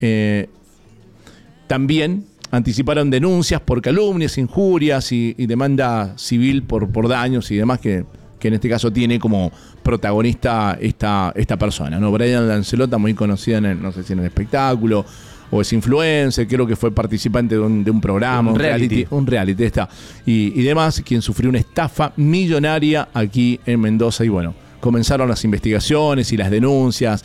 También anticiparon denuncias por calumnias, injurias y demanda civil por daños y demás que en este caso tiene como protagonista esta persona, ¿no? Brian Lancelota, muy conocida no sé si en el espectáculo o es influencer, creo que fue participante de un programa, un reality y demás, quien sufrió una estafa millonaria aquí en Mendoza. Y bueno, comenzaron las investigaciones y las denuncias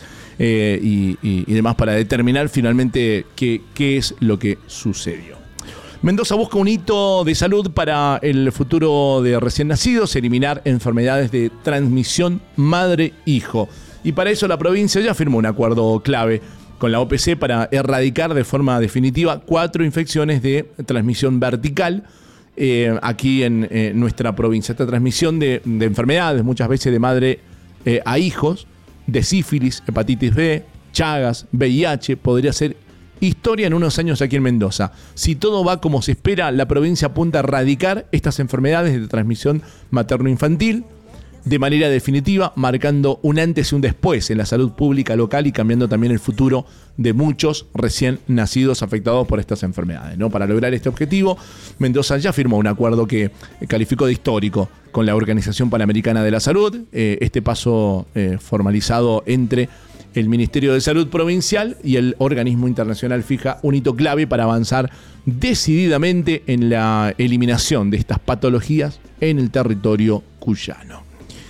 y demás para determinar finalmente qué es lo que sucedió. Mendoza busca un hito de salud para el futuro de recién nacidos, eliminar enfermedades de transmisión madre-hijo. Y para eso la provincia ya firmó un acuerdo clave con la OPC para erradicar de forma definitiva 4 infecciones de transmisión vertical aquí en nuestra provincia. Esta transmisión de enfermedades, muchas veces de madre a hijos, de sífilis, hepatitis B, Chagas, VIH, podría ser historia en unos años aquí en Mendoza. Si todo va como se espera, la provincia apunta a erradicar estas enfermedades de transmisión materno-infantil de manera definitiva, marcando un antes y un después en la salud pública local y cambiando también el futuro de muchos recién nacidos afectados por estas enfermedades, ¿no? Para lograr este objetivo, Mendoza ya firmó un acuerdo que calificó de histórico con la Organización Panamericana de la Salud. Este paso formalizado entre el Ministerio de Salud Provincial y el organismo internacional fija un hito clave para avanzar decididamente en la eliminación de estas patologías en el territorio cuyano.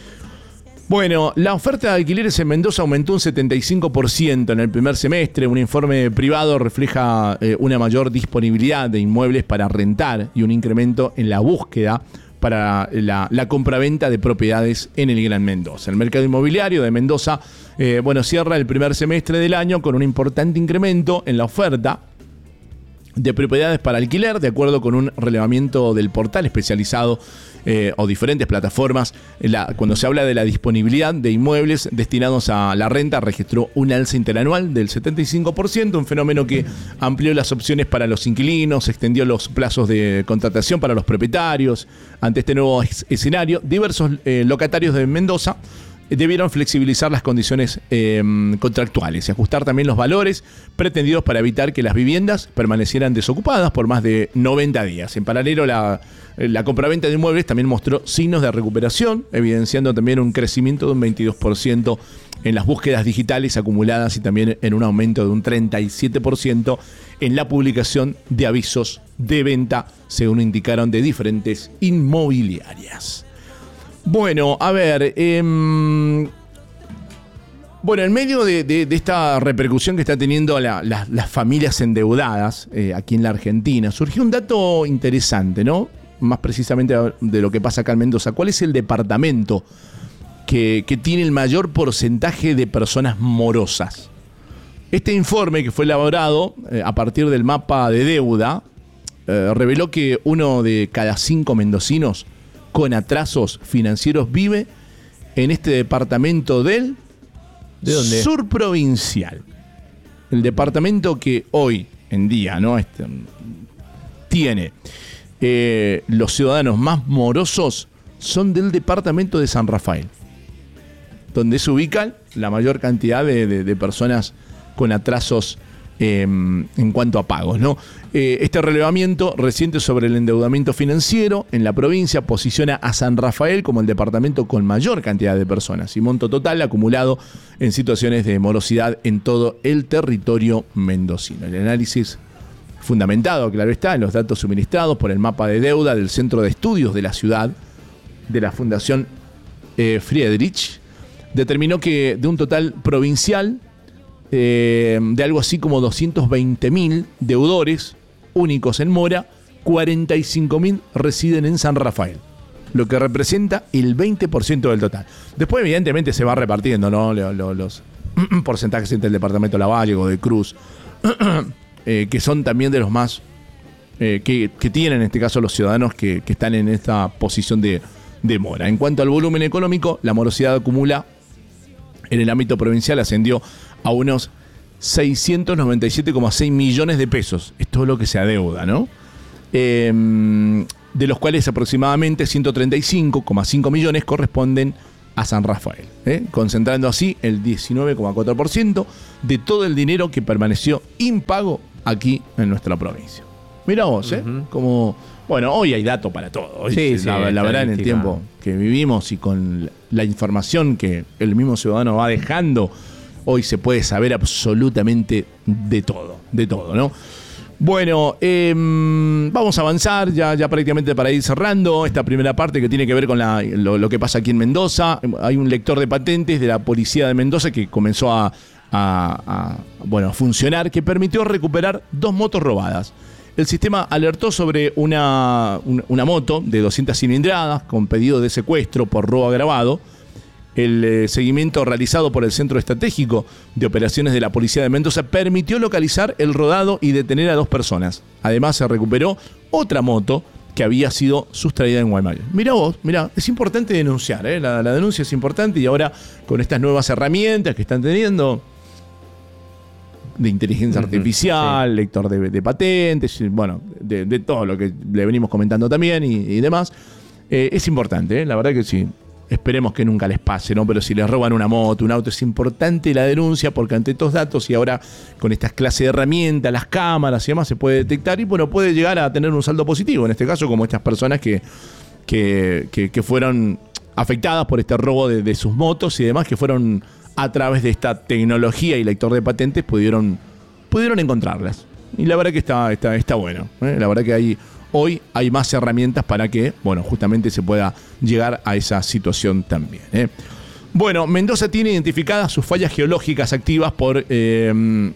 Bueno, la oferta de alquileres en Mendoza aumentó un 75% en el primer semestre. Un informe privado refleja una mayor disponibilidad de inmuebles para rentar y un incremento en la búsqueda para la compraventa de propiedades en el Gran Mendoza. El mercado inmobiliario de Mendoza cierra el primer semestre del año con un importante incremento en la oferta de propiedades para alquiler, de acuerdo con un relevamiento del portal especializado o diferentes plataformas. Cuando se habla de la disponibilidad de inmuebles destinados a la renta, registró un alza interanual del 75%, un fenómeno que amplió las opciones para los inquilinos, extendió los plazos de contratación para los propietarios. Ante este nuevo escenario, diversos locatarios de Mendoza debieron flexibilizar las condiciones contractuales y ajustar también los valores pretendidos para evitar que las viviendas permanecieran desocupadas por más de 90 días. En paralelo, la compraventa de inmuebles también mostró signos de recuperación, evidenciando también un crecimiento de un 22% en las búsquedas digitales acumuladas y también en un aumento de un 37% en la publicación de avisos de venta, según indicaron de diferentes inmobiliarias. Bueno, a ver, en medio de esta repercusión que está teniendo las familias endeudadas aquí en la Argentina, surgió un dato interesante, ¿no? Más precisamente de lo que pasa acá en Mendoza. ¿Cuál es el departamento que tiene el mayor porcentaje de personas morosas? Este informe, que fue elaborado a partir del mapa de deuda, reveló que 1 de cada 5 mendocinos con atrasos financieros vive en este departamento del sur provincial. El departamento que hoy en día, ¿no? Tiene los ciudadanos más morosos son del departamento de San Rafael, donde se ubican la mayor cantidad de personas con atrasos en cuanto a pagos, ¿no? Este relevamiento reciente sobre el endeudamiento financiero en la provincia posiciona a San Rafael como el departamento con mayor cantidad de personas y monto total acumulado en situaciones de morosidad en todo el territorio mendocino. El análisis fundamentado, claro está, en los datos suministrados por el mapa de deuda del Centro de Estudios de la Ciudad de la Fundación Friedrich determinó que de un total provincial de algo así como 220.000 deudores únicos en mora, 45.000 residen en San Rafael, lo que representa el 20% del total. Después, evidentemente, se va repartiendo, ¿no? Los porcentajes entre el departamento de Lavalle, de Cruz, que son también de los más que tienen en este caso los ciudadanos que están en esta posición de mora. En cuanto al volumen económico, la morosidad acumula en el ámbito provincial ascendió a unos 697,6 millones de pesos. Esto es lo que se adeuda, ¿no? De los cuales aproximadamente 135,5 millones corresponden a San Rafael, concentrando así el 19,4% de todo el dinero que permaneció impago aquí en nuestra provincia. Mirá vos, como, bueno, hoy hay datos para todo. Hoy, sí, la verdad, en el tiempo que vivimos y con la información que el mismo ciudadano va dejando, hoy se puede saber absolutamente de todo, ¿no? Bueno, vamos a avanzar ya prácticamente para ir cerrando esta primera parte que tiene que ver con lo que pasa aquí en Mendoza. Hay un lector de patentes de la policía de Mendoza que comenzó a funcionar, que permitió recuperar 2 motos robadas. El sistema alertó sobre una moto de 200 cilindradas con pedido de secuestro por robo agravado. El seguimiento realizado por el Centro Estratégico de Operaciones de la Policía de Mendoza permitió localizar el rodado y detener a 2 personas. Además, se recuperó otra moto que había sido sustraída en Guaymallén. Mirá vos, es importante denunciar, la denuncia es importante, y ahora con estas nuevas herramientas que están teniendo de inteligencia artificial, lector de patentes, bueno, de todo lo que le venimos comentando también y demás, es importante, la verdad que sí. Esperemos que nunca les pase, ¿no? Pero si les roban una moto, un auto, es importante la denuncia, porque ante estos datos y ahora con estas clases de herramientas, las cámaras y demás, se puede detectar y bueno, puede llegar a tener un saldo positivo. En este caso, como estas personas que fueron afectadas por este robo de sus motos y demás, que fueron a través de esta tecnología y lector de patentes, pudieron encontrarlas. Y la verdad que está bueno, ¿eh? La verdad que hoy hay más herramientas para que, bueno, justamente se pueda llegar a esa situación también, ¿eh? Bueno, Mendoza tiene identificadas sus fallas geológicas activas por lo que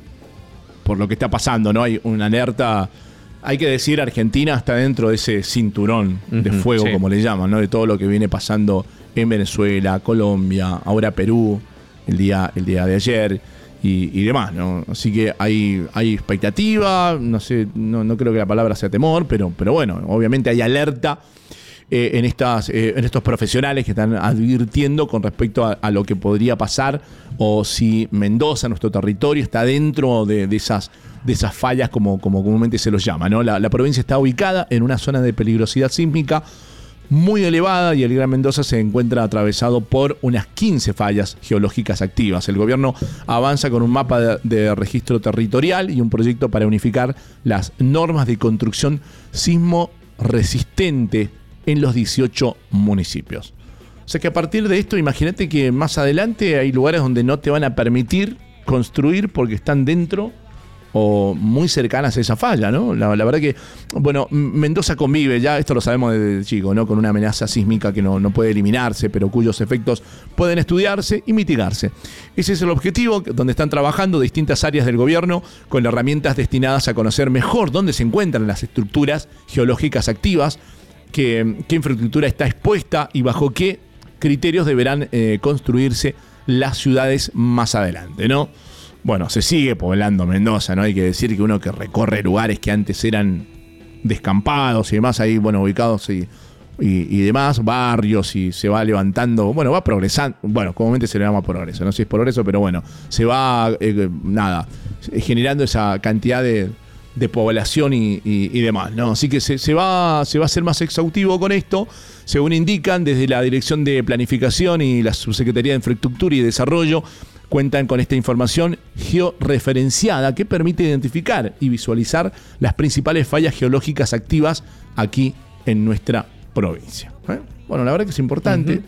está pasando, ¿no? Hay una alerta, hay que decir, Argentina está dentro de ese cinturón de fuego, como le llaman, ¿no? De todo lo que viene pasando en Venezuela, Colombia, ahora Perú, el día de ayer. Y demás, ¿no? Así que hay expectativa, no sé, no creo que la palabra sea temor, pero bueno, obviamente hay alerta en estos profesionales que están advirtiendo con respecto a lo que podría pasar, o si Mendoza, nuestro territorio, está dentro de esas fallas como comúnmente se los llama, ¿no? La provincia está ubicada en una zona de peligrosidad sísmica muy elevada y el Gran Mendoza se encuentra atravesado por unas 15 fallas geológicas activas. El gobierno avanza con un mapa de registro territorial y un proyecto para unificar las normas de construcción sismo resistente en los 18 municipios. O sea que a partir de esto, imagínate que más adelante hay lugares donde no te van a permitir construir porque están dentro o muy cercanas a esa falla, ¿no? La verdad que, bueno, Mendoza convive, ya esto lo sabemos desde chico, ¿no? Con una amenaza sísmica que no puede eliminarse, pero cuyos efectos pueden estudiarse y mitigarse. Ese es el objetivo, donde están trabajando distintas áreas del gobierno con herramientas destinadas a conocer mejor dónde se encuentran las estructuras geológicas activas, qué infraestructura está expuesta y bajo qué criterios deberán construirse las ciudades más adelante, ¿no? Bueno, se sigue poblando Mendoza, ¿no? Hay que decir que uno que recorre lugares que antes eran descampados y demás, ahí, bueno, ubicados y demás, barrios, y se va levantando, bueno, va progresando, bueno, comúnmente se le llama progreso, no sé si es progreso, pero bueno, se va, generando esa cantidad de población y demás, ¿no? Así que se va a ser más exhaustivo con esto, según indican desde la Dirección de Planificación y la Subsecretaría de Infraestructura y Desarrollo. Cuentan con esta información georreferenciada que permite identificar y visualizar las principales fallas geológicas activas aquí en nuestra provincia. Bueno, la verdad que es importante.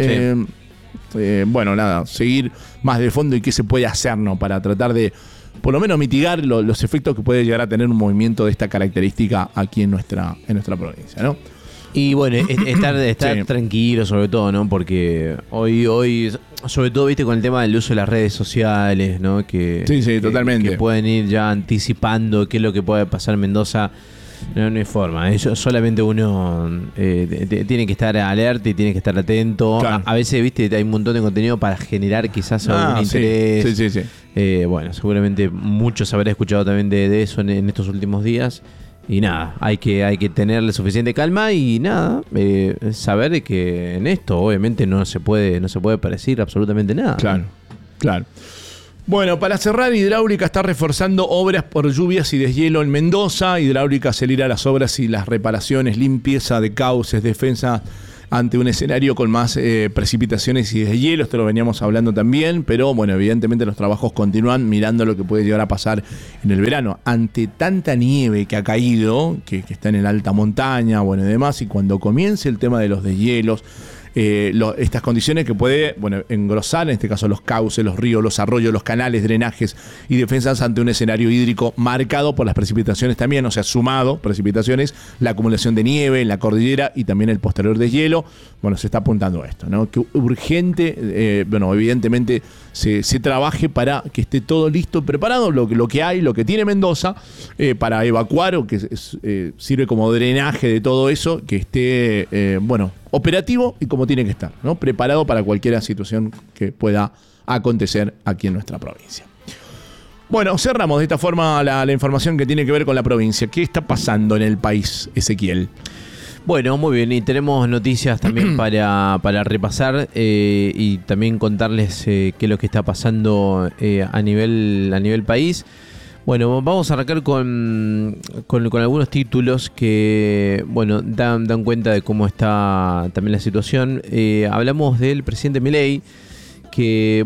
Bueno, nada, seguir más de fondo y qué se puede hacer, ¿no? Para tratar de, por lo menos, mitigar los efectos que puede llegar a tener un movimiento de esta característica aquí en nuestra provincia, ¿no? Y bueno, estar sí, tranquilo sobre todo, ¿no? Porque hoy, sobre todo, viste, con el tema del uso de las redes sociales, ¿no? Sí, totalmente. Que pueden ir ya anticipando qué es lo que puede pasar en Mendoza. No hay forma. Solamente uno tiene que estar alerta y tiene que estar atento. Claro. A veces, viste, hay un montón de contenido para generar quizás algún interés. Sí. Bueno, seguramente muchos habrán escuchado también de eso en estos últimos días. Y nada, hay que tenerle suficiente calma y nada, saber de que en esto obviamente no se puede predecir absolutamente nada. Claro. Bueno, para cerrar, Hidráulica está reforzando obras por lluvias y deshielo en Mendoza. Hidráulica acelera las obras y las reparaciones, limpieza de cauces, defensa ante un escenario con más precipitaciones y deshielo. Esto lo veníamos hablando también, pero bueno, evidentemente los trabajos continúan mirando lo que puede llegar a pasar en el verano. Ante tanta nieve que ha caído, que está en la alta montaña, bueno y demás, y cuando comience el tema de los deshielos, estas condiciones que puede engrosar, en este caso los cauces, los ríos, los arroyos, los canales, drenajes y defensas ante un escenario hídrico marcado por las precipitaciones también, o sea, sumado precipitaciones, la acumulación de nieve en la cordillera y también el posterior deshielo. Bueno, se está apuntando a esto, ¿no? Que urgente, evidentemente se trabaje para que esté todo listo y preparado, lo que hay, lo que tiene Mendoza, para evacuar o que sirve como drenaje de todo eso, que esté, operativo y como tiene que estar, ¿no? Preparado para cualquier situación que pueda acontecer aquí en nuestra provincia. Bueno, cerramos de esta forma la información que tiene que ver con la provincia. ¿Qué está pasando en el país, Ezequiel? Bueno, muy bien, y tenemos noticias también para repasar y también contarles qué es lo que está pasando a nivel país. Bueno, vamos a arrancar con algunos títulos que, dan cuenta de cómo está también la situación. Hablamos del presidente Milei, que,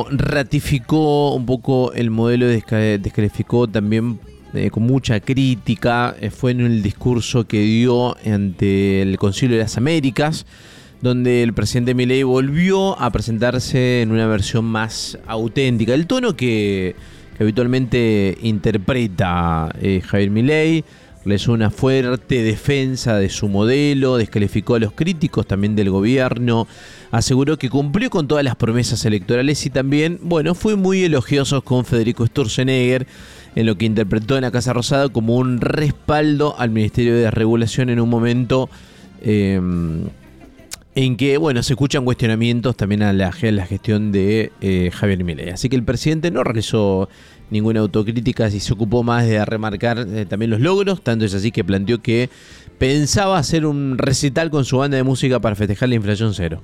ratificó un poco el modelo, descalificó también con mucha crítica. Fue en el discurso que dio ante el Concilio de las Américas, donde el presidente Milei volvió a presentarse en una versión más auténtica. El tono que habitualmente interpreta Javier Milei, le hizo una fuerte defensa de su modelo, descalificó a los críticos también del gobierno, aseguró que cumplió con todas las promesas electorales y también, fue muy elogioso con Federico Sturzenegger en lo que interpretó en la Casa Rosada como un respaldo al Ministerio de Regulación en un momento en que, se escuchan cuestionamientos también a la gestión de Javier Milei. Así que el presidente no realizó ninguna autocrítica y se ocupó más de remarcar también los logros. Tanto es así que planteó que pensaba hacer un recital con su banda de música para festejar la inflación cero.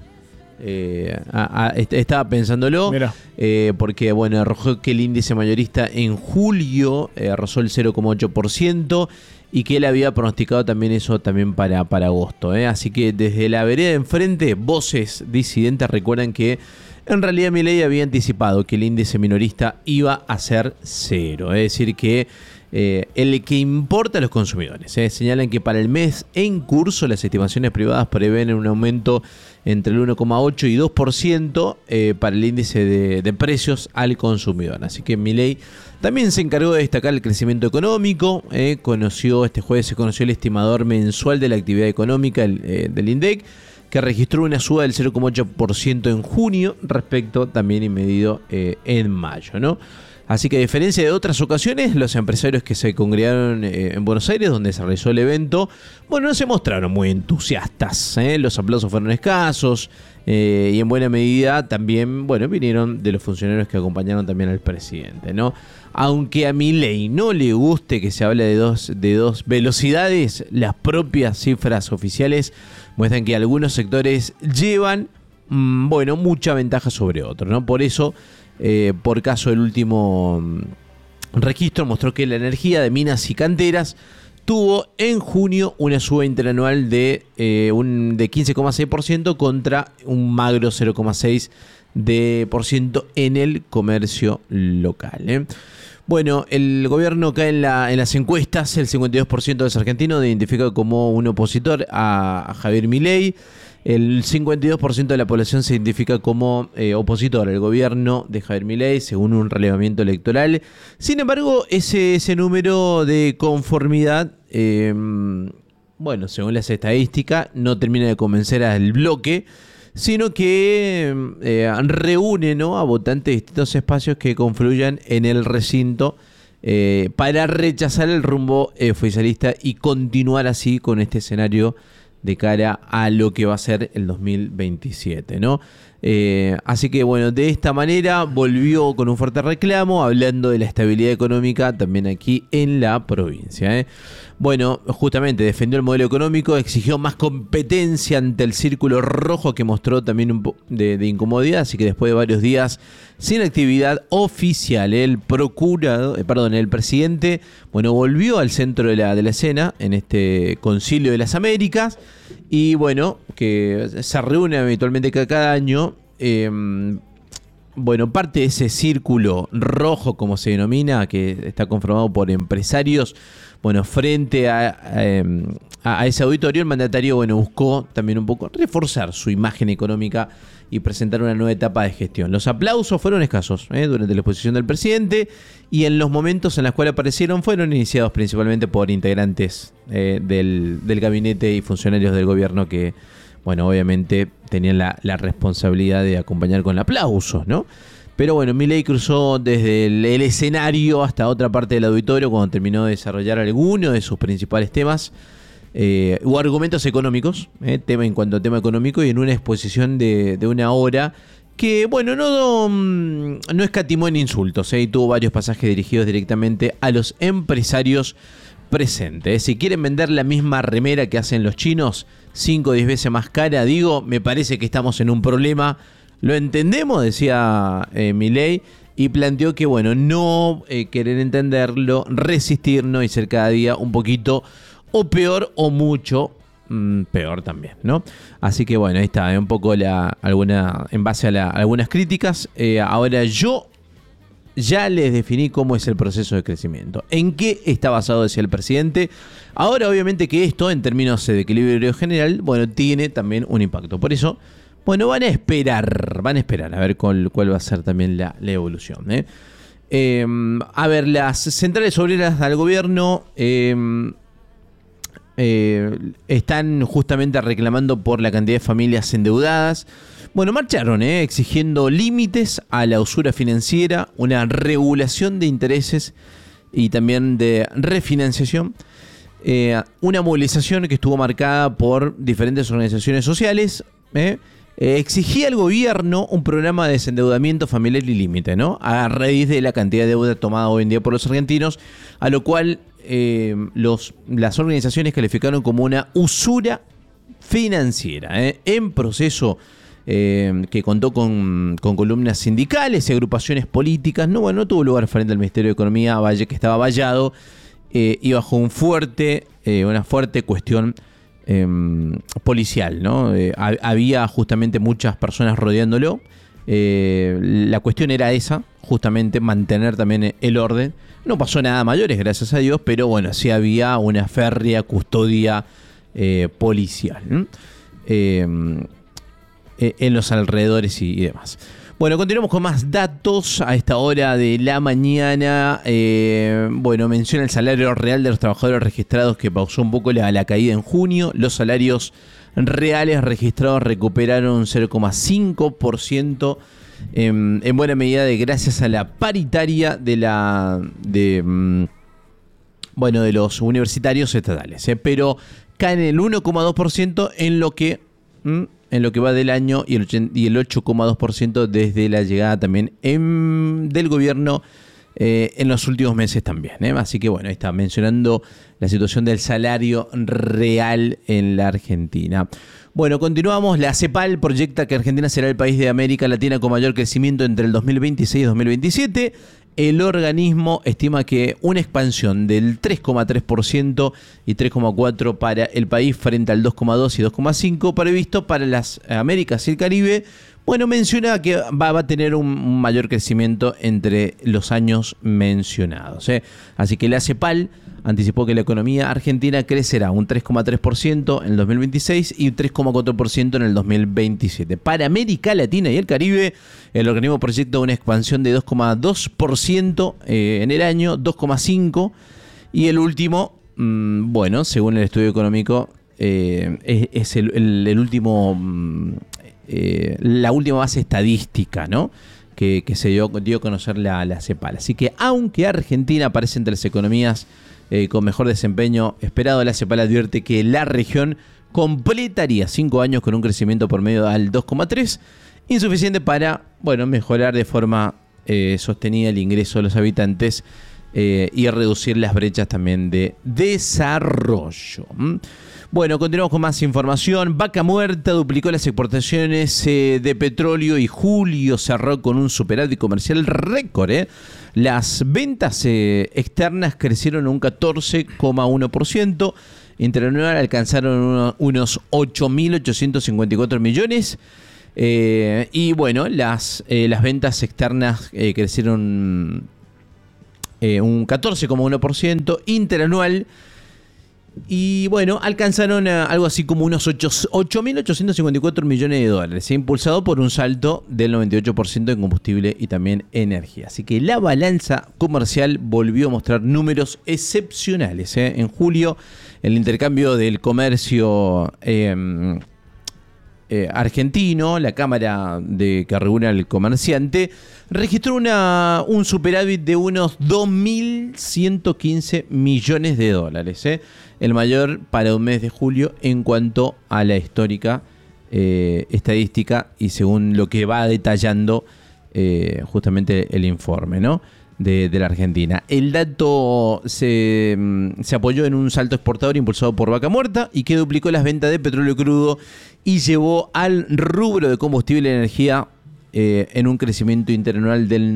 Estaba pensándolo, porque arrojó que el índice mayorista en julio rozó el 0,8%. Y que él había pronosticado también eso también para agosto. Así que desde la vereda de enfrente, voces disidentes recuerdan que en realidad Milei había anticipado que el índice minorista iba a ser cero. Es decir, que el que importa a los consumidores. Señalan que para el mes en curso las estimaciones privadas prevén un aumento entre el 1,8 y 2% para el índice de precios al consumidor. Así que Milei también se encargó de destacar el crecimiento económico. Este jueves se conoció el estimador mensual de la actividad económica del INDEC, que registró una suba del 0,8% en junio respecto también y medido en mayo, ¿no? Así que a diferencia de otras ocasiones, los empresarios que se congregaron en Buenos Aires, donde se realizó el evento, no se mostraron muy entusiastas. Los aplausos fueron escasos y en buena medida también, vinieron de los funcionarios que acompañaron también al presidente, ¿no? Aunque a Milei no le guste que se hable de dos velocidades, las propias cifras oficiales muestran que algunos sectores llevan, mucha ventaja sobre otros, ¿no? Por eso, por caso, el último registro mostró que la energía de minas y canteras tuvo en junio una suba interanual de 15,6% contra un magro 0,6% en el comercio local. El gobierno cae en las encuestas. El 52% de los argentinos identifica como un opositor a Javier Milei. El 52% de la población se identifica como opositor al gobierno de Javier Milei, según un relevamiento electoral. Sin embargo, ese número de conformidad, según las estadísticas, no termina de convencer al bloque, sino que reúne, ¿no?, a votantes de distintos espacios que confluyan en el recinto para rechazar el rumbo oficialista y continuar así con este escenario de cara a lo que va a ser el 2027, ¿no? Así que de esta manera volvió con un fuerte reclamo, hablando de la estabilidad económica también aquí en la provincia. Justamente defendió el modelo económico, exigió más competencia ante el círculo rojo que mostró también un poco de incomodidad. Así que después de varios días sin actividad oficial, el presidente, volvió al centro de la escena en este Concilio de las Américas Y bueno, que se reúne habitualmente cada año. Bueno, parte de ese círculo rojo, como se denomina, que está conformado por empresarios, bueno, frente a ese auditorio, el mandatario, bueno, buscó también un poco reforzar su imagen económica y presentar una nueva etapa de gestión. Los aplausos fueron escasos durante la exposición del presidente, y en los momentos en los cuales aparecieron fueron iniciados principalmente por integrantes del gabinete y funcionarios del gobierno que, bueno, obviamente tenían la responsabilidad de acompañar con aplausos, ¿no? Pero bueno, Milei cruzó desde el escenario hasta otra parte del auditorio cuando terminó de desarrollar alguno de sus principales temas o argumentos económicos, tema en cuanto a tema económico, y en una exposición de una hora que, bueno, no escatimó en insultos, y tuvo varios pasajes dirigidos directamente a los empresarios presentes. Si quieren vender la misma remera que hacen los chinos, 5 o 10 veces más cara, me parece que estamos en un problema. Lo entendemos, decía Milei, y planteó que, bueno, no querer entenderlo, resistirnos y ser cada día un poquito o peor o mucho peor también, ¿no? Así que, bueno, ahí está, un poco en base a algunas críticas. Ahora yo ya les definí cómo es el proceso de crecimiento. ¿En qué está basado, decía el presidente? Ahora, obviamente que esto, en términos de equilibrio general, bueno, tiene también un impacto. Por eso, bueno, van a esperar a ver cuál va a ser también la evolución. A ver, las centrales obreras del gobierno están justamente reclamando por la cantidad de familias endeudadas. Bueno, marcharon exigiendo límites a la usura financiera, una regulación de intereses y también de refinanciación. Una movilización que estuvo marcada por diferentes organizaciones sociales. Exigía al gobierno un programa de desendeudamiento familiar y límite, ¿no? A raíz de la cantidad de deuda tomada hoy en día por los argentinos, a lo cual las organizaciones calificaron como una usura financiera, en proceso que contó con columnas sindicales y agrupaciones políticas. No tuvo lugar frente al Ministerio de Economía, que estaba vallado y bajo una fuerte cuestión policial, ¿no? Había justamente muchas personas rodeándolo. La cuestión era esa, justamente mantener también el orden. No pasó nada mayores, gracias a Dios, pero bueno, sí había una férrea custodia policial en los alrededores y demás. Bueno, continuamos con más datos a esta hora de la mañana. Bueno, menciona el salario real de los trabajadores registrados, que pausó un poco la caída en junio. Los salarios reales registrados recuperaron un 0,5%, en buena medida gracias a la paritaria de los universitarios estatales, pero caen el 1,2% en lo que va del año y el 8,2% desde la llegada también del gobierno en los últimos meses también. Así que bueno, ahí está mencionando la situación del salario real en la Argentina. Bueno, continuamos. La CEPAL proyecta que Argentina será el país de América Latina con mayor crecimiento entre el 2026 y 2027. El organismo estima que una expansión del 3,3% y 3,4% para el país frente al 2,2% y 2,5% previsto para las Américas y el Caribe. Bueno, menciona que va a tener un mayor crecimiento entre los años mencionados. Así que la CEPAL anticipó que la economía argentina crecerá un 3,3% en el 2026 y un 3,4% en el 2027. Para América Latina y el Caribe, el organismo proyecta una expansión de 2,2% en el año, 2,5%, y el último, bueno, según el estudio económico, es el último, la última base estadística, ¿no?, que se dio a conocer la CEPAL. Así que aunque Argentina aparece entre las economías con mejor desempeño esperado, la CEPAL advierte que la región completaría 5 años con un crecimiento promedio al 2,3%, insuficiente para, bueno, mejorar de forma sostenida el ingreso de los habitantes y reducir las brechas también de desarrollo. Bueno, continuamos con más información. Vaca Muerta duplicó las exportaciones de petróleo y julio cerró con un superávit comercial récord. Las ventas externas crecieron un 14,1%. interanual alcanzaron unos 8.854 millones. Y bueno, las ventas externas crecieron un 14,1% interanual. Y bueno, alcanzaron algo así como unos 8.854 millones de dólares, impulsado por un salto del 98% en combustible y también energía. Así que la balanza comercial volvió a mostrar números excepcionales. En julio, el intercambio del comercio argentino, la Cámara que regula el comerciante, registró un superávit de unos 2.115 millones de dólares, el mayor para un mes de julio en cuanto a la histórica estadística y según lo que va detallando justamente el informe, ¿no?, de la Argentina. El dato se apoyó en un salto exportador impulsado por Vaca Muerta y que duplicó las ventas de petróleo crudo y llevó al rubro de combustible y energía en un crecimiento interanual del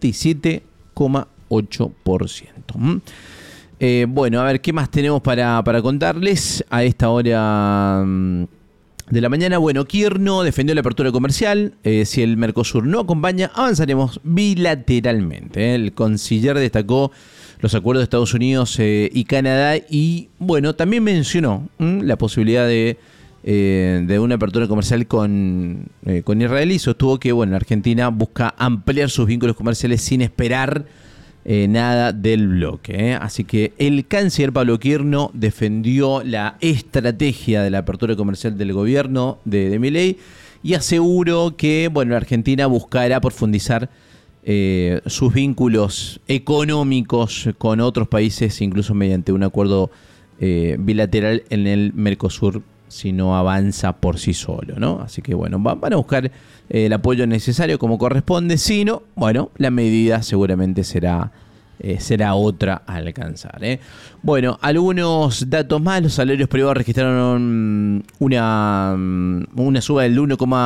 97,8%. Bueno, a ver, ¿qué más tenemos para contarles a esta hora de la mañana? Bueno, Kirchner defendió la apertura comercial. Si el Mercosur no acompaña, avanzaremos bilateralmente. El canciller destacó los acuerdos de Estados Unidos y Canadá y, bueno, también mencionó la posibilidad de una apertura comercial con Israel y sostuvo que, bueno, Argentina busca ampliar sus vínculos comerciales sin esperar nada del bloque. Así que el canciller Pablo Kirchner defendió la estrategia de la apertura comercial del gobierno de Milei y aseguró que, bueno, Argentina buscará profundizar sus vínculos económicos con otros países, incluso mediante un acuerdo bilateral en el Mercosur, si no avanza por sí solo, ¿no? Así que, bueno, van a buscar el apoyo necesario como corresponde. Si no, bueno, la medida seguramente será otra a alcanzar. Bueno, algunos datos más. Los salarios privados registraron una suba del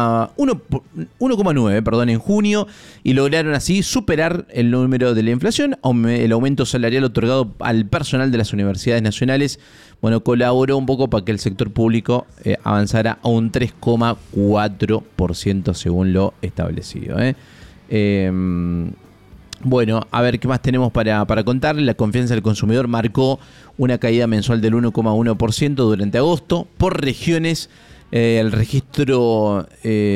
1,9 en junio y lograron así superar el número de la inflación. El aumento salarial otorgado al personal de las universidades nacionales, bueno, colaboró un poco para que el sector público avanzara a un 3,4% según lo establecido. Bueno, a ver qué más tenemos para contarle. La confianza del consumidor marcó una caída mensual del 1,1% durante agosto. Por regiones, el registro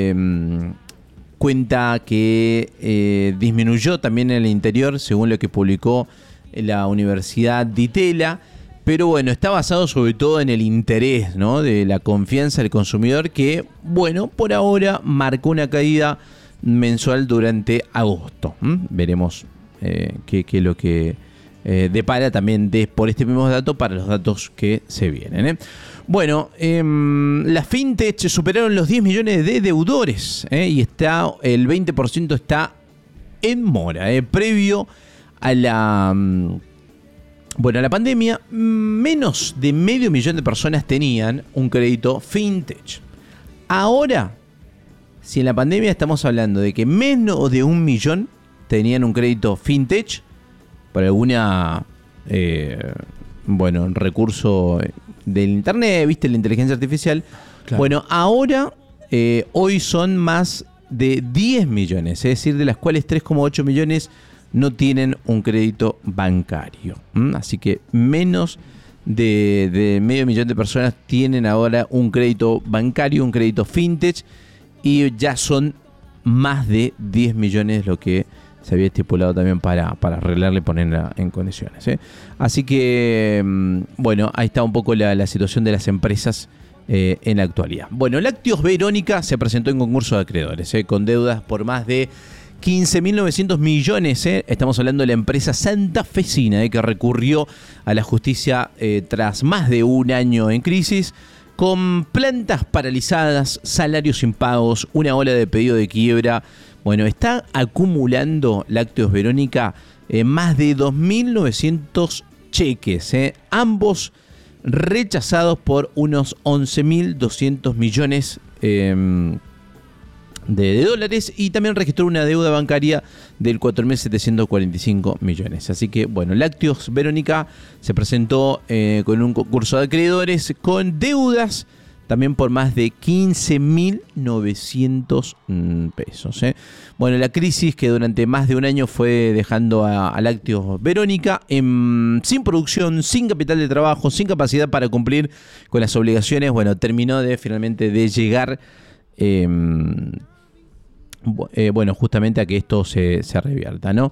cuenta que disminuyó también en el interior, según lo que publicó la Universidad de Itela. Pero bueno, está basado sobre todo en el interés, ¿no?, de la confianza del consumidor que, bueno, por ahora marcó una caída mensual durante agosto. Veremos qué es lo que depara también por este mismo dato para los datos que se vienen. Bueno, las fintech superaron los 10 millones de deudores y el 20% está en mora. Previo a la pandemia, menos de 500.000 de personas tenían un crédito fintech. Ahora, si en la pandemia estamos hablando de que menos de 1 millón tenían un crédito fintech por alguna recurso del internet, viste, la inteligencia artificial. Claro. Bueno, ahora hoy son más de 10 millones, es decir, de las cuales 3,8 millones no tienen un crédito bancario. Así que menos de 500.000 de personas tienen ahora un crédito bancario, un crédito fintech, y ya son más de 10 millones lo que se había estipulado también para arreglarle y ponerla en condiciones. Así que, bueno, ahí está un poco la situación de las empresas en la actualidad. Bueno, Lácteos Verónica se presentó en concurso de acreedores, con deudas por más de 15.900 millones. Estamos hablando de la empresa santafesina, que recurrió a la justicia tras más de un año en crisis, con plantas paralizadas, salarios impagos, una ola de pedido de quiebra. Bueno, está acumulando Lácteos Verónica más de 2.900 cheques, ambos rechazados por unos 11.200 millones de dólares, y también registró una deuda bancaria del 4.745 millones. Así que, bueno, Lácteos Verónica se presentó con un concurso de acreedores con deudas también por más de 15.900 pesos. Bueno, la crisis que durante más de un año fue dejando a Lácteos Verónica sin producción, sin capital de trabajo, sin capacidad para cumplir con las obligaciones, bueno, terminó finalmente de llegar bueno, justamente a que esto se revierta, ¿no?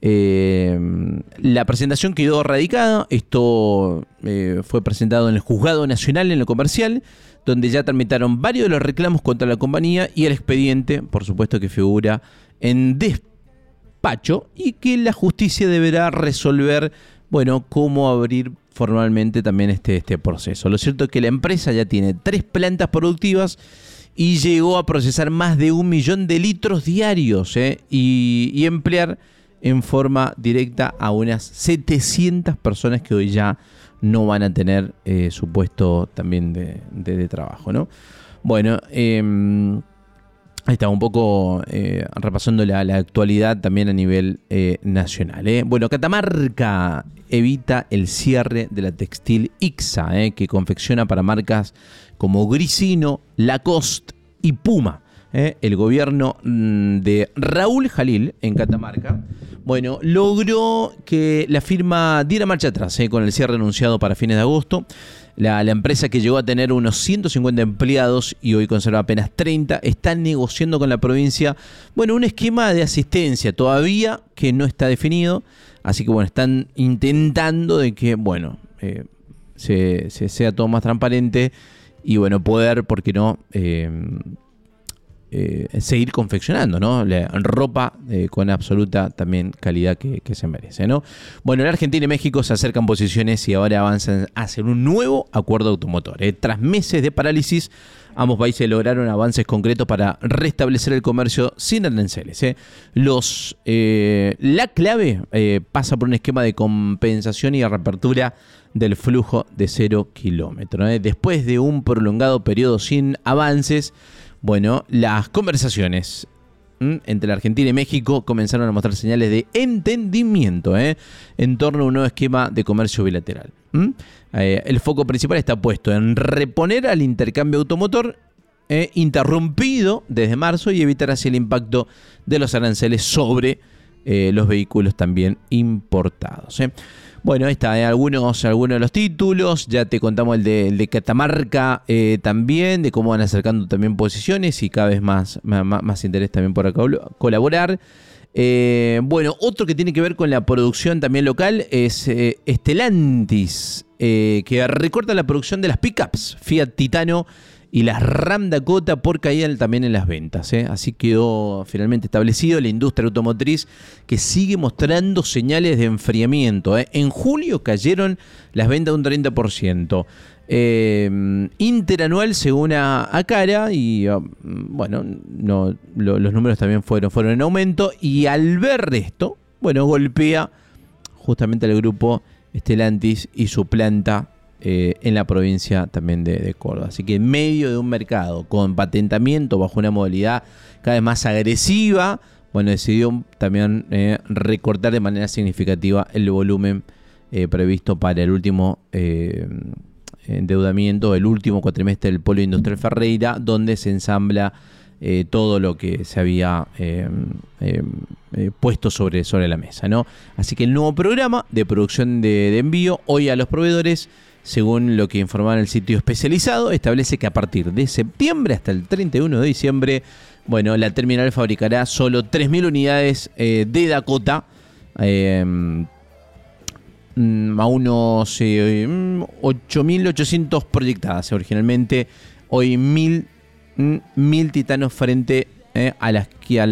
La presentación quedó radicada. Esto fue presentado en el Juzgado Nacional en lo Comercial, donde ya tramitaron varios de los reclamos contra la compañía y el expediente, por supuesto, que figura en despacho y que la justicia deberá resolver, bueno, cómo abrir formalmente también este proceso. Lo cierto es que la empresa ya tiene 3 plantas productivas y llegó a procesar más de 1 millón de litros diarios y emplear en forma directa a unas 700 personas que hoy ya no van a tener su puesto también de trabajo, ¿no? Bueno, ahí está un poco repasando la actualidad también a nivel nacional. Bueno, Catamarca evita el cierre de la textil Ixa, que confecciona para marcas como Grisino, Lacoste y Puma. El gobierno de Raúl Jalil en Catamarca, bueno, logró que la firma diera marcha atrás con el cierre anunciado para fines de agosto. La empresa, que llegó a tener unos 150 empleados y hoy conserva apenas 30, está negociando con la provincia, bueno, un esquema de asistencia todavía que no está definido. Así que, bueno, están intentando de que, bueno, sea todo más transparente y, bueno, poder, ¿por qué no?, seguir confeccionando, ¿no?, la ropa con absoluta también calidad que se merece, ¿no? Bueno, la Argentina y México se acercan posiciones y ahora avanzan hacia un nuevo acuerdo automotor. Tras meses de parálisis, ambos países lograron avances concretos para restablecer el comercio sin aranceles. La clave pasa por un esquema de compensación y reapertura del flujo de 0 kilómetros. Después de un prolongado periodo sin avances, bueno, las conversaciones entre la Argentina y México comenzaron a mostrar señales de entendimiento en torno a un nuevo esquema de comercio bilateral. El foco principal está puesto en reponer al intercambio automotor interrumpido desde marzo y evitar así el impacto de los aranceles sobre los vehículos también importados. Bueno, ahí está, algunos de los títulos. Ya te contamos el de Catamarca también, de cómo van acercando también posiciones y cada vez más interés también por acá colaborar. Bueno, otro que tiene que ver con la producción también local es Stellantis, que recorta la producción de las pickups Fiat Titano y las Ram Dakota por caída también en las ventas. Así quedó finalmente establecido la industria automotriz, que sigue mostrando señales de enfriamiento. En julio cayeron las ventas un 30%. Interanual según Acara, y bueno, los números también fueron en aumento. Y al ver esto, bueno, golpea justamente al grupo Stellantis y su planta en la provincia también de Córdoba. Así que en medio de un mercado con patentamiento bajo una modalidad cada vez más agresiva, bueno, decidió también recortar de manera significativa el volumen previsto para el último endeudamiento, el último cuatrimestre del Polo Industrial Ferreira, donde se ensambla todo lo que se había puesto sobre la mesa, ¿no? Así que el nuevo programa de producción de envío hoy a los proveedores, según lo que informaba en el sitio especializado, establece que a partir de septiembre hasta el 31 de diciembre, bueno, la terminal fabricará solo 3.000 unidades de Dakota, a unos 8.800 proyectadas originalmente. Hoy 1.000 Titanos frente a las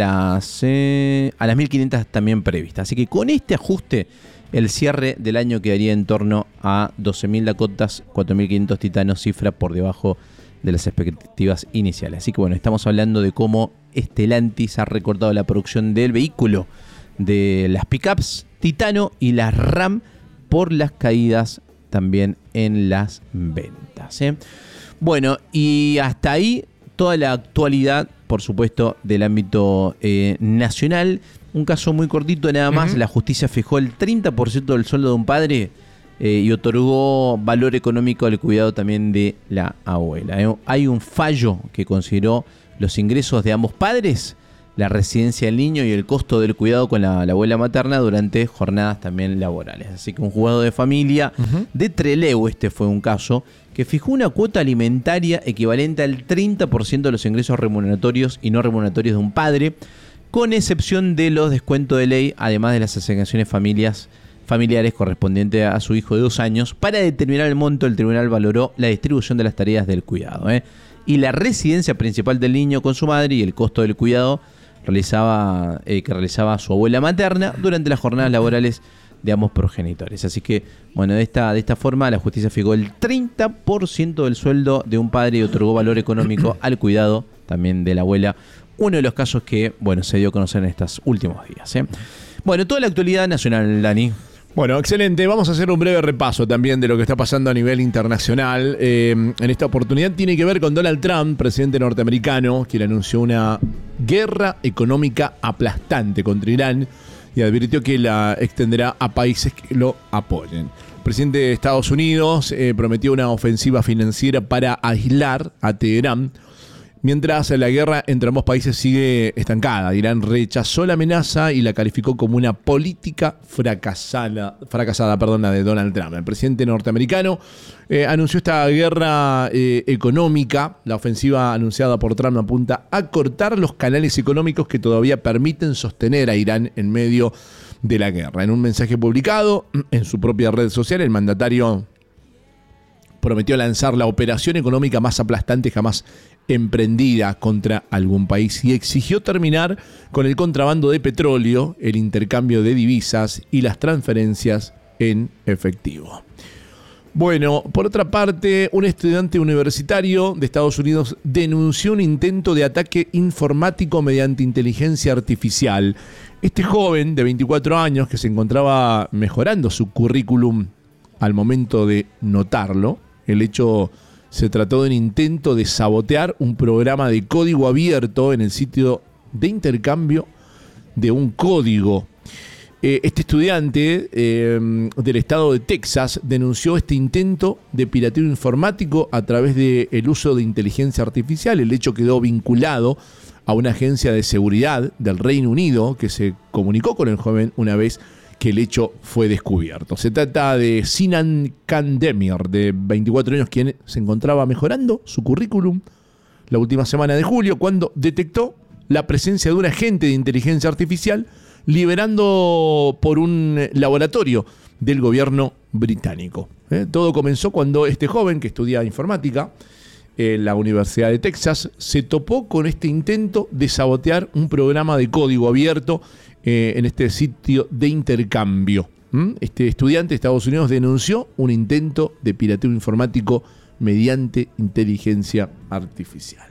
1.500 también previstas. Así que con este ajuste, el cierre del año quedaría en torno a 12.000 Dakotas, 4.500 Titanos, cifra por debajo de las expectativas iniciales. Así que, bueno, estamos hablando de cómo Stellantis ha recortado la producción del vehículo, de las pickups Titano y las Ram, por las caídas también en las ventas. Bueno, y hasta ahí toda la actualidad por supuesto, del ámbito nacional. Un caso muy cortito nada más. La justicia fijó el 30% del sueldo de un padre y otorgó valor económico al cuidado también de la abuela. Hay un fallo que consideró los ingresos de ambos padres, la residencia del niño y el costo del cuidado con la abuela materna durante jornadas también laborales. Así que un juzgado de familia de Trelew, este fue un caso, que fijó una cuota alimentaria equivalente al 30% de los ingresos remuneratorios y no remuneratorios de un padre, con excepción de los descuentos de ley, además de las asignaciones familiares correspondientes a su hijo de 2 años. Para determinar el monto, el tribunal valoró la distribución de las tareas del cuidado, y la residencia principal del niño con su madre y el costo del cuidado que realizaba su abuela materna durante las jornadas laborales de ambos progenitores. Así que, bueno, de esta forma la justicia fijó el 30% del sueldo de un padre y otorgó valor económico al cuidado también de la abuela. Uno de los casos que, bueno, se dio a conocer en estos últimos días. Bueno, toda la actualidad nacional, Dani. Bueno, excelente. Vamos a hacer un breve repaso también de lo que está pasando a nivel internacional. En esta oportunidad tiene que ver con Donald Trump, presidente norteamericano, quien anunció una guerra económica aplastante contra Irán y advirtió que la extenderá a países que lo apoyen. El presidente de Estados Unidos prometió una ofensiva financiera para aislar a Teherán, mientras la guerra entre ambos países sigue estancada. Irán rechazó la amenaza y la calificó como una política fracasada de Donald Trump. El presidente norteamericano anunció esta guerra económica. La ofensiva anunciada por Trump apunta a cortar los canales económicos que todavía permiten sostener a Irán en medio de la guerra. En un mensaje publicado en su propia red social, el mandatario prometió lanzar la operación económica más aplastante jamás emprendida contra algún país y exigió terminar con el contrabando de petróleo, el intercambio de divisas y las transferencias en efectivo. Bueno, por otra parte, un estudiante universitario de Estados Unidos denunció un intento de ataque informático mediante inteligencia artificial. Este joven de 24 años, que se encontraba mejorando su currículum al momento de notarlo, el hecho se trató de un intento de sabotear un programa de código abierto en el sitio de intercambio de un código. Este estudiante del estado de Texas denunció este intento de pirateo informático a través del uso de inteligencia artificial. El hecho quedó vinculado a una agencia de seguridad del Reino Unido que se comunicó con el joven una vez que el hecho fue descubierto. Se trata de Sinan Kandemir, de 24 años, quien se encontraba mejorando su currículum la última semana de julio cuando detectó la presencia de un agente de inteligencia artificial liberando por un laboratorio del gobierno británico. Todo comenzó cuando este joven, que estudia informática en la Universidad de Texas, se topó con este intento de sabotear un programa de código abierto en este sitio de intercambio. Este estudiante de Estados Unidos denunció un intento de pirateo informático mediante inteligencia artificial.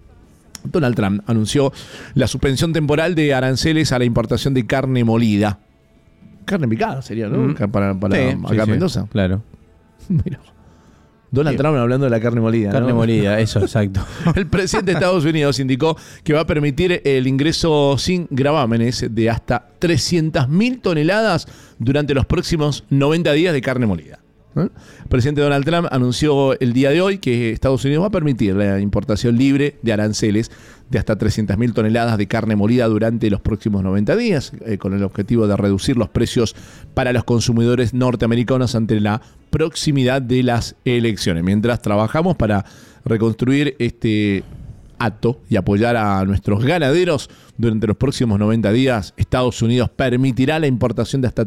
Donald Trump anunció la suspensión temporal de aranceles a la importación de carne molida. Carne picada sería, ¿no? Para sí, acá en Mendoza. Sí, claro. Mira. Donald Trump hablando de la carne molida. Carne molida, eso, exacto. El presidente de Estados Unidos indicó que va a permitir el ingreso sin gravámenes de hasta 300.000 toneladas durante los próximos 90 días de carne molida. El presidente Donald Trump anunció el día de hoy que Estados Unidos va a permitir la importación libre de aranceles de hasta 300.000 toneladas de carne molida durante los próximos 90 días, con el objetivo de reducir los precios para los consumidores norteamericanos ante la proximidad de las elecciones. Mientras trabajamos para reconstruir este acto y apoyar a nuestros ganaderos durante los próximos 90 días, Estados Unidos permitirá la importación de hasta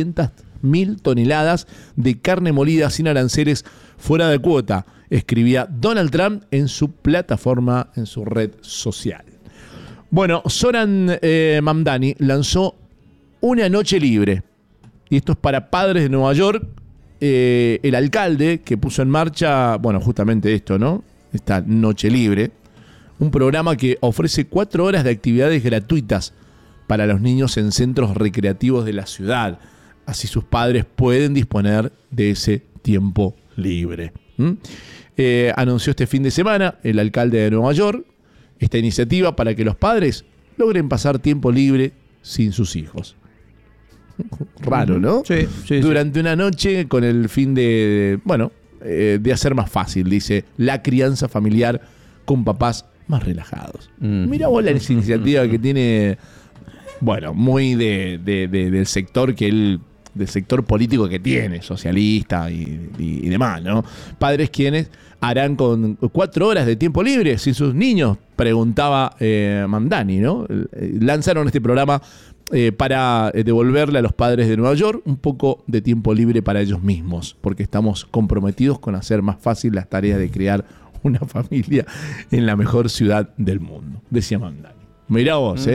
300.000 toneladas de carne molida sin aranceles fuera de cuota, escribía Donald Trump en su plataforma, en su red social. Bueno, Zoran Mamdani lanzó una noche libre, y esto es para padres de Nueva York. El alcalde que puso en marcha, bueno, justamente esto, ¿no? Esta noche libre, un programa que ofrece 4 horas de actividades gratuitas para los niños en centros recreativos de la ciudad. Así sus padres pueden disponer de ese tiempo libre. Anunció este fin de semana el alcalde de Nueva York esta iniciativa para que los padres logren pasar tiempo libre sin sus hijos. Raro, ¿no? Sí. Durante una noche con el fin de hacer más fácil, dice, la crianza familiar con papás más relajados. Mirá vos la iniciativa que tiene, muy del sector del sector político que tiene, socialista y demás, ¿no? Padres quienes harán con 4 horas de tiempo libre sin sus niños, preguntaba Mamdani, ¿no? Lanzaron este programa para devolverle a los padres de Nueva York un poco de tiempo libre para ellos mismos, porque estamos comprometidos con hacer más fácil las tareas de crear una familia en la mejor ciudad del mundo, decía Mamdani. Mirá vos,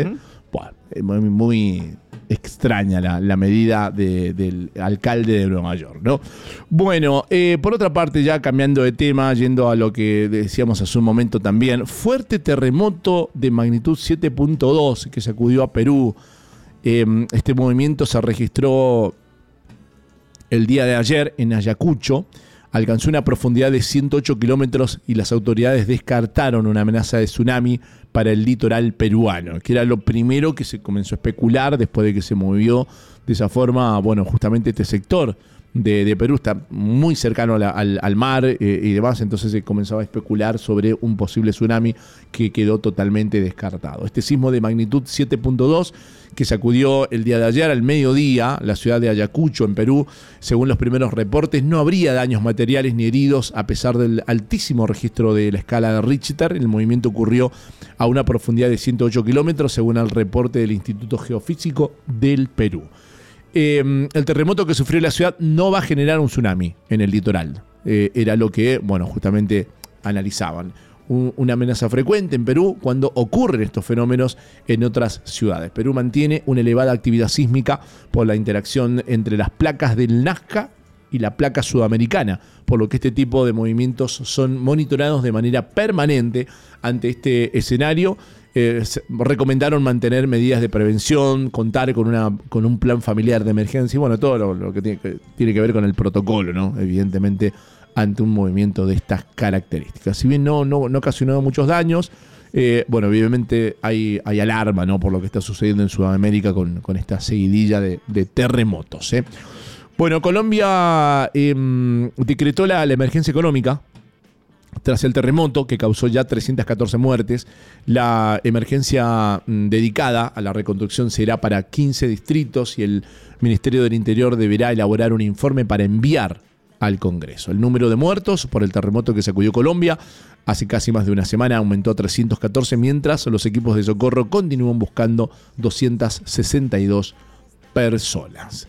muy extraña la medida del alcalde de Nueva York, ¿no? Bueno, por otra parte, ya cambiando de tema, yendo a lo que decíamos hace un momento también, fuerte terremoto de magnitud 7.2 que sacudió a Perú. Este movimiento se registró el día de ayer en Ayacucho, alcanzó una profundidad de 108 kilómetros y las autoridades descartaron una amenaza de tsunami para el litoral peruano, que era lo primero que se comenzó a especular después de que se movió de esa forma, justamente este sector de Perú está muy cercano al mar y demás, entonces se comenzaba a especular sobre un posible tsunami que quedó totalmente descartado. Este sismo de magnitud 7.2 que sacudió el día de ayer al mediodía la ciudad de Ayacucho en Perú, según los primeros reportes no habría daños materiales ni heridos a pesar del altísimo registro de la escala de Richter. El movimiento ocurrió a una profundidad de 108 kilómetros según el reporte del Instituto Geofísico del Perú. El terremoto que sufrió la ciudad no va a generar un tsunami en el litoral. Era lo que, justamente analizaban. Una amenaza frecuente en Perú cuando ocurren estos fenómenos en otras ciudades. Perú mantiene una elevada actividad sísmica por la interacción entre las placas del Nazca y la placa sudamericana, por lo que este tipo de movimientos son monitorados de manera permanente. Ante este escenario, recomendaron mantener medidas de prevención, contar con un plan familiar de emergencia y todo lo que tiene que ver con el protocolo, ¿no? Evidentemente, ante un movimiento de estas características. Si bien no ocasionó muchos daños, evidentemente hay alarma, ¿no? Por lo que está sucediendo en Sudamérica con esta seguidilla de terremotos. Colombia decretó la emergencia económica tras el terremoto que causó ya 314 muertes. La emergencia dedicada a la reconstrucción será para 15 distritos y el Ministerio del Interior deberá elaborar un informe para enviar al Congreso. El número de muertos por el terremoto que sacudió Colombia hace casi más de una semana aumentó a 314, mientras los equipos de socorro continúan buscando 262 personas.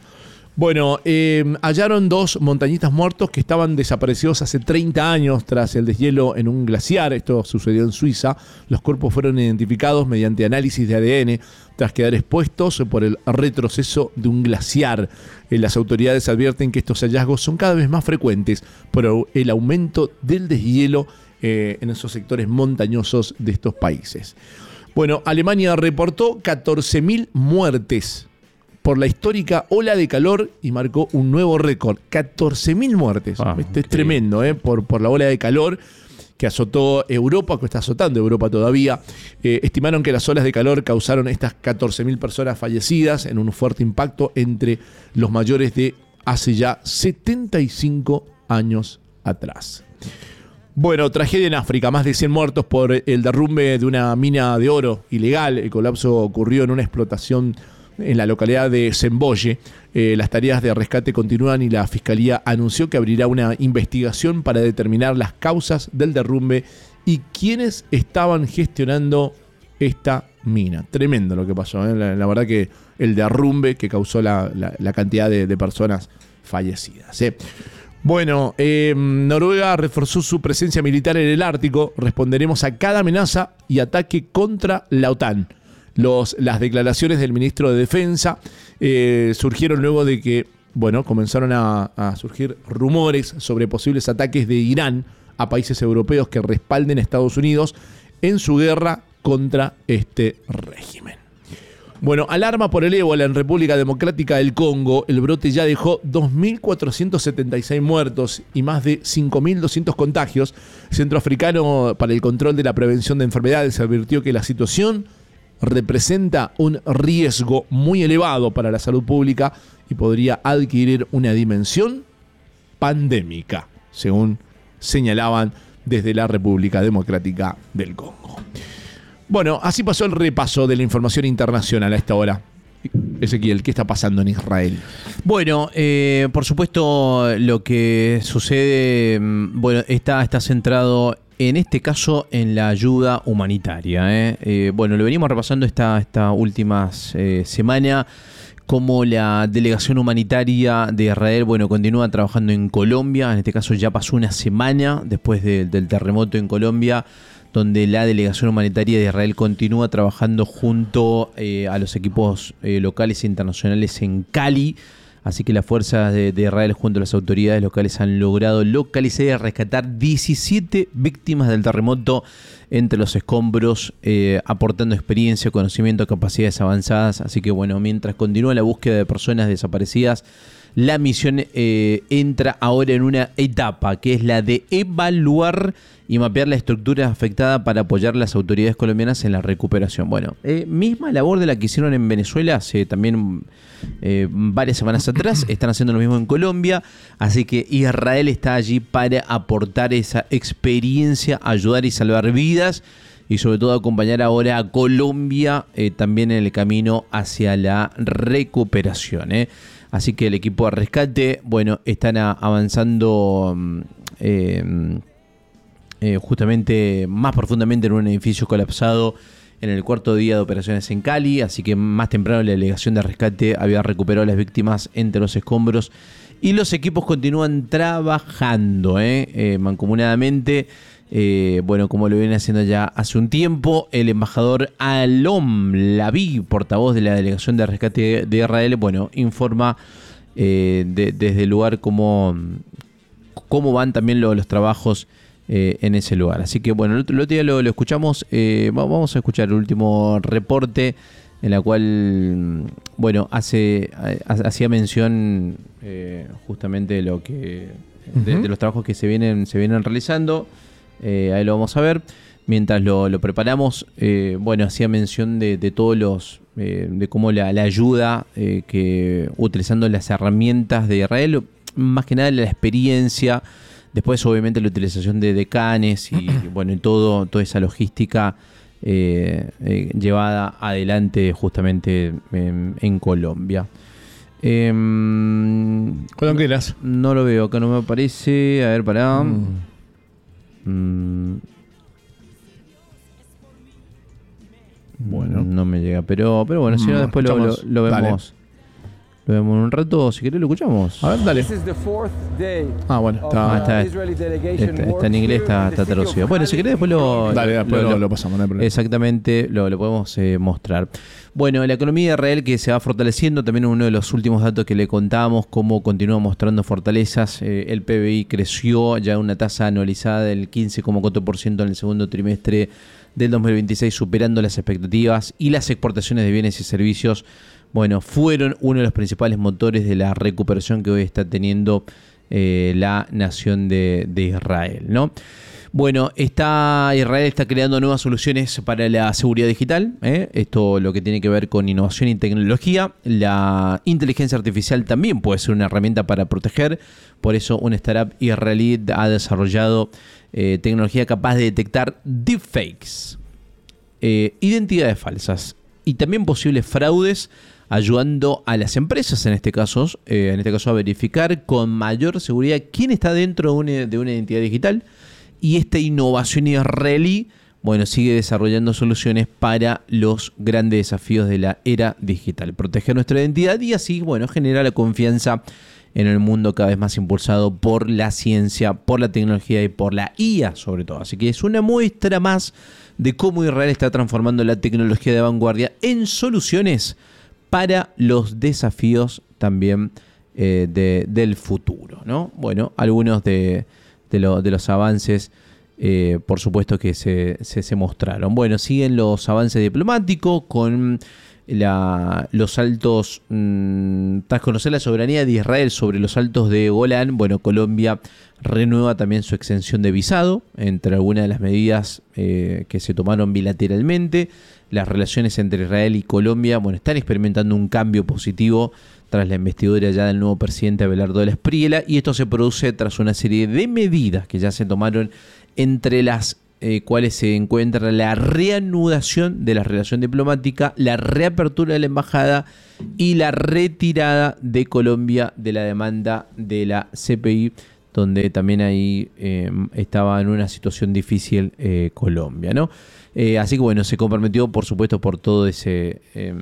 Hallaron 2 montañistas muertos que estaban desaparecidos hace 30 años tras el deshielo en un glaciar. Esto sucedió en Suiza. Los cuerpos fueron identificados mediante análisis de ADN tras quedar expuestos por el retroceso de un glaciar. Las autoridades advierten que estos hallazgos son cada vez más frecuentes por el aumento del deshielo en esos sectores montañosos de estos países. Alemania reportó 14.000 muertes por la histórica ola de calor y marcó un nuevo récord. 14.000 muertes. Esto es tremendo, por la ola de calor que azotó Europa, que está azotando Europa todavía. Estimaron que las olas de calor causaron estas 14.000 personas fallecidas en un fuerte impacto entre los mayores de hace ya 75 años atrás. Tragedia en África. Más de 100 muertos por el derrumbe de una mina de oro ilegal. El colapso ocurrió en una explotación en la localidad de Semboye. Las tareas de rescate continúan y la Fiscalía anunció que abrirá una investigación para determinar las causas del derrumbe y quiénes estaban gestionando esta mina. Tremendo lo que pasó, ¿eh? La verdad que el derrumbe que causó la cantidad de personas fallecidas. Noruega reforzó su presencia militar en el Ártico. Responderemos a cada amenaza y ataque contra la OTAN. Las declaraciones del ministro de Defensa surgieron luego de que comenzaron a surgir rumores sobre posibles ataques de Irán a países europeos que respalden a Estados Unidos en su guerra contra este régimen. Bueno, alarma por el ébola en República Democrática del Congo. El brote ya dejó 2.476 muertos y más de 5.200 contagios. El Centro Africano para el Control de la Prevención de Enfermedades advirtió que la situación representa un riesgo muy elevado para la salud pública y podría adquirir una dimensión pandémica, según señalaban desde la República Democrática del Congo. Bueno, así pasó el repaso de la información internacional a esta hora. Ezequiel, ¿qué está pasando en Israel? Bueno, por supuesto, lo que sucede, bueno, está centrado en este caso en la ayuda humanitaria. Bueno, lo venimos repasando esta última semana, como la delegación humanitaria de Israel, bueno, continúa trabajando en Colombia. En este caso ya pasó una semana después del terremoto en Colombia, donde la delegación humanitaria de Israel continúa trabajando junto a los equipos locales e internacionales en Cali. Así que las fuerzas de Israel junto a las autoridades locales han logrado localizar y rescatar 17 víctimas del terremoto entre los escombros, aportando experiencia, conocimiento, capacidades avanzadas. Así que bueno, mientras continúa la búsqueda de personas desaparecidas, la misión entra ahora en una etapa que es la de evaluar y mapear la estructura afectada para apoyar a las autoridades colombianas en la recuperación. Bueno, misma labor de la que hicieron en Venezuela hace también varias semanas atrás, están haciendo lo mismo en Colombia, así que Israel está allí para aportar esa experiencia, ayudar y salvar vidas y sobre todo acompañar ahora a Colombia también en el camino hacia la recuperación. Así que el equipo de rescate, bueno, están avanzando justamente más profundamente en un edificio colapsado en el cuarto día de operaciones en Cali. Así que más temprano la delegación de rescate había recuperado a las víctimas entre los escombros y los equipos continúan trabajando mancomunadamente. Bueno, como lo viene haciendo ya hace un tiempo, el embajador Alom Laví, portavoz de la delegación de rescate de Israel, bueno, informa desde el lugar cómo van también los trabajos en ese lugar. Así que bueno, el otro día lo escuchamos, vamos a escuchar el último reporte en la cual, bueno, hacía mención justamente de lo que de los trabajos que se vienen realizando. Ahí lo vamos a ver. Mientras lo preparamos, bueno, hacía mención de todos los de cómo la ayuda que utilizando las herramientas de Israel, más que nada la experiencia, después obviamente la utilización de decanes y bueno, y toda esa logística llevada adelante justamente en Colombia. ¿Cuándo quieras? No lo veo, acá no me aparece. A ver, pará. Bueno, no me llega, pero bueno, si no después lo vemos. Lo vemos en un rato, si querés lo escuchamos. A ver, dale. Bueno, está en inglés, está traducido. Bueno, si querés después lo pasamos, no hay problema. Exactamente, lo podemos mostrar. Bueno, la economía de Israel que se va fortaleciendo, también uno de los últimos datos que le contamos, cómo continúa mostrando fortalezas. El PBI creció ya una tasa anualizada del 15,4% en el segundo trimestre del 2026, superando las expectativas, y las exportaciones de bienes y servicios, bueno, fueron uno de los principales motores de la recuperación que hoy está teniendo la nación de Israel, ¿no? Bueno, Israel está creando nuevas soluciones para la seguridad digital. Esto lo que tiene que ver con innovación y tecnología. La inteligencia artificial también puede ser una herramienta para proteger. Por eso, una startup israelí ha desarrollado tecnología capaz de detectar deepfakes, identidades falsas y también posibles fraudes, ayudando a las empresas en este caso a verificar con mayor seguridad quién está dentro de una identidad digital. Y esta innovación israelí, bueno, sigue desarrollando soluciones para los grandes desafíos de la era digital. Proteger nuestra identidad y así, bueno, generar la confianza en el mundo cada vez más impulsado por la ciencia, por la tecnología y por la IA sobre todo. Así que es una muestra más de cómo Israel está transformando la tecnología de vanguardia en soluciones para los desafíos también del futuro, ¿no? Bueno, algunos de los avances, por supuesto que se mostraron. Bueno, siguen los avances diplomáticos con los altos, tras conocer la soberanía de Israel sobre los altos de Golán, bueno, Colombia renueva también su exención de visado, entre algunas de las medidas que se tomaron bilateralmente. Las relaciones entre Israel y Colombia, bueno, están experimentando un cambio positivo tras la investidura ya del nuevo presidente Abelardo de la Espriella, y esto se produce tras una serie de medidas que ya se tomaron, entre las cuales se encuentra la reanudación de la relación diplomática, la reapertura de la embajada y la retirada de Colombia de la demanda de la CPI, donde también ahí estaba en una situación difícil Colombia, ¿no? Así que bueno, se comprometió, por supuesto, por todo ese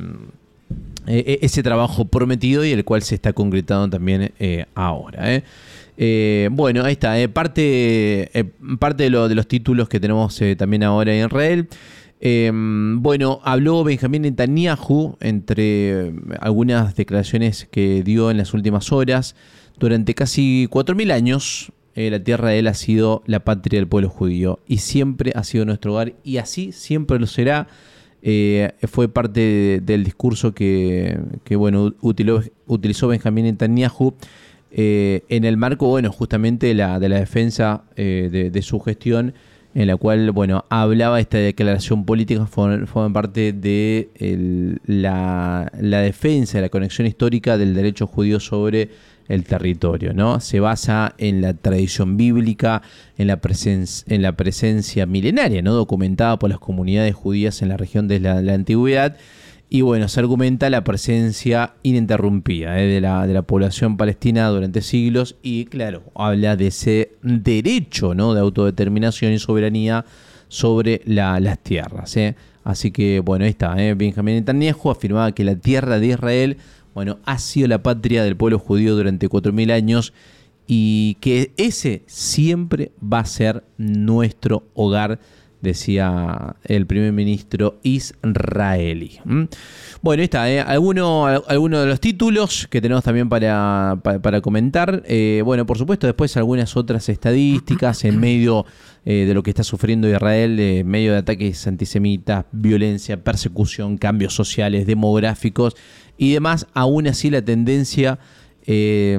trabajo prometido y el cual se está concretando también ahora. Bueno, ahí está, parte de los títulos que tenemos también ahora en Israel. Bueno, habló Benjamín Netanyahu, entre algunas declaraciones que dio en las últimas horas. Durante casi 4.000 años, la tierra de él ha sido la patria del pueblo judío y siempre ha sido nuestro hogar, y así siempre lo será. Fue parte del discurso que bueno, utilizó Benjamín Netanyahu en el marco, bueno, justamente de la defensa de su gestión, en la cual, bueno, hablaba esta declaración política, forma parte de la defensa de la conexión histórica del derecho judío sobre el territorio, ¿no? Se basa en la tradición bíblica, en la presencia milenaria, ¿no?, documentada por las comunidades judías en la región de la antigüedad. Y bueno, se argumenta la presencia ininterrumpida de la población palestina durante siglos, y claro, habla de ese derecho, ¿no?, de autodeterminación y soberanía sobre las tierras. Así que bueno, ahí está. Benjamín Netanyahu afirmaba que la tierra de Israel, bueno, ha sido la patria del pueblo judío durante 4.000 años y que ese siempre va a ser nuestro hogar, decía el primer ministro israelí. Bueno, ahí está, algunos de los títulos que tenemos también para comentar. Bueno, por supuesto, después algunas otras estadísticas en medio de lo que está sufriendo Israel, en medio de ataques antisemitas, violencia, persecución, cambios sociales, demográficos y demás. Aún así, la tendencia de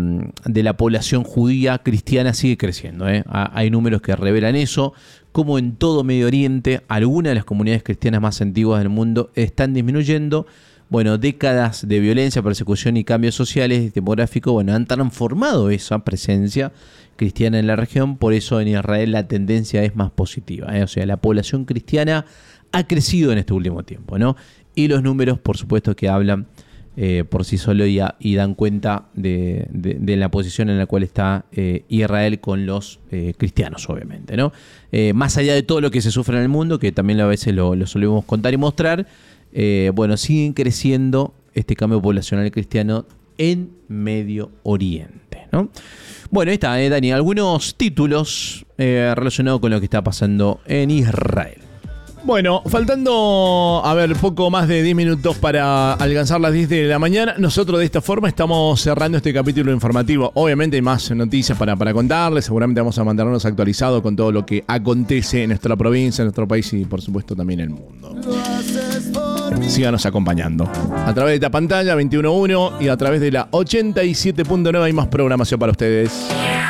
la población judía cristiana sigue creciendo. Hay números que revelan eso. Como en todo Medio Oriente, algunas de las comunidades cristianas más antiguas del mundo están disminuyendo. Bueno, décadas de violencia, persecución y cambios sociales, demográficos, bueno, han transformado esa presencia cristiana en la región. Por eso en Israel la tendencia es más positiva. O sea, la población cristiana ha crecido en este último tiempo, ¿no? Y los números, por supuesto, que hablan por sí solo y dan cuenta de la posición en la cual está Israel con los cristianos, obviamente, ¿no? Más allá de todo lo que se sufre en el mundo, que también a veces lo solemos contar y mostrar, bueno, siguen creciendo este cambio poblacional cristiano en Medio Oriente, ¿no? Bueno, ahí está, Dani, algunos títulos relacionados con lo que está pasando en Israel. Bueno, faltando, poco más de 10 minutos para alcanzar las 10 de la mañana, nosotros de esta forma estamos cerrando este capítulo informativo. Obviamente hay más noticias para contarles, seguramente vamos a mantenernos actualizados con todo lo que acontece en nuestra provincia, en nuestro país y por supuesto también en el mundo. Síganos acompañando. A través de esta pantalla 21.1 y a través de la 87.9 hay más programación para ustedes.